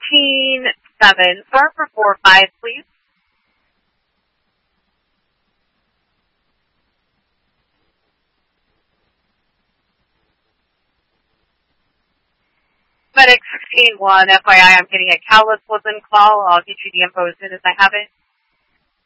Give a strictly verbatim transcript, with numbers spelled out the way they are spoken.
sixteen seven. Start for four five, please. Medic sixteen one, F Y I, I'm getting a Cowlitz Woodland call. I'll get you the info as soon as I have it.